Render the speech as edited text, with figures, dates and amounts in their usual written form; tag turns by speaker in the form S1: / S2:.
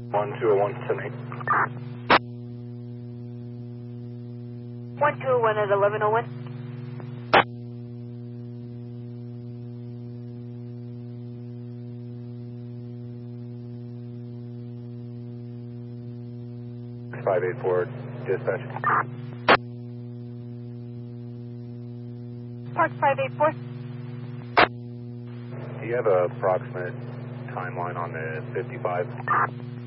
S1: 1201 tonight.
S2: 1201 at 1101.
S1: Five eight four dispatch.
S2: Park 584.
S1: Do you have an approximate timeline on the 55?